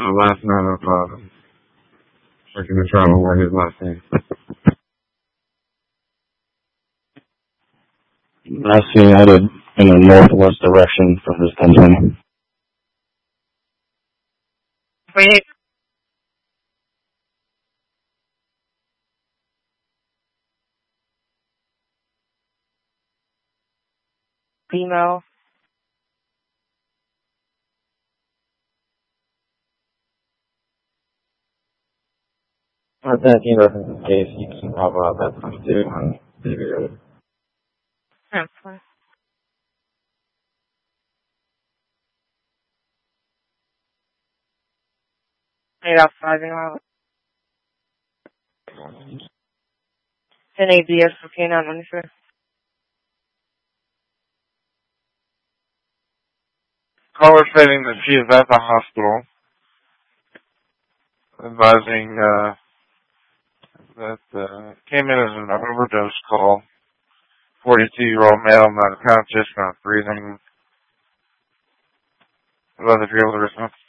last night of working the travel where his last name. Last scene headed in a northwest direction from this company. Wait. Female. I think, you know, in case you can talk about that stuff too on TV. That's fine. Are you outside now? NADS for K9 Minister. Caller stating that she is at the hospital, advising that came in as an overdose call. 42-year-old male, not conscious, not breathing. I'd love if you're able to respond.